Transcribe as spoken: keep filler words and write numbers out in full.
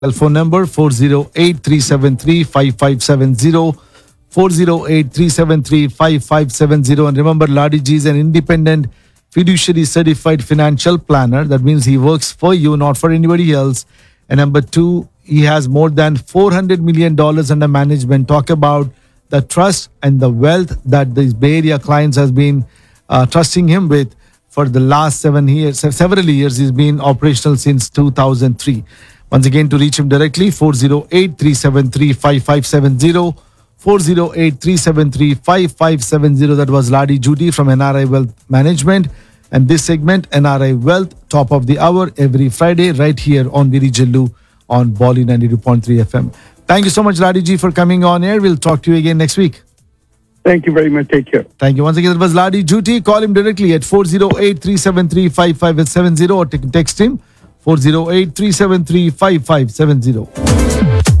Phone number four zero eight three seven three five five seven zero, four zero eight three seven three five five seven zero. And remember, Ladi Ji is an independent fiduciary certified financial planner. That means he works for you, not for anybody else. And number two, he has more than four hundred million dollars under management. Talk about the trust and the wealth that these Bay Area clients has been uh, trusting him with for the last seven years, several years. He's been operational since two thousand three. Once again, to reach him directly, four zero eight three seven three five five seven zero, four zero eight three seven three five five seven zero. That was Ladi Judy from N R I Wealth Management. And this segment, N R I Wealth, top of the hour, every Friday, right here on Viri Jallu on Bolly ninety-two point three F M. Thank you so much, Ladi Ji, for coming on air. We'll talk to you again next week. Thank you very much. Take care. Thank you. Once again, that was Ladi Judy. Call him directly at four zero eight three seven three five five seven zero or text him four zero eight three seven three five five seven zero.